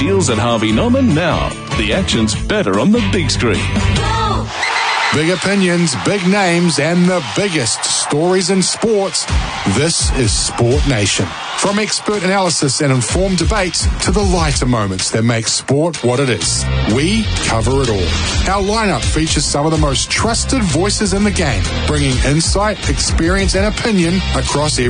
deals at Harvey Norman now. The action's better on the big screen. Big opinions, big names, and the biggest stories in sports. This is Sport Nation. From expert analysis and informed debates to the lighter moments that make sport what it is, we cover it all. Our lineup features some of the most trusted voices in the game, bringing insight, experience, and opinion across every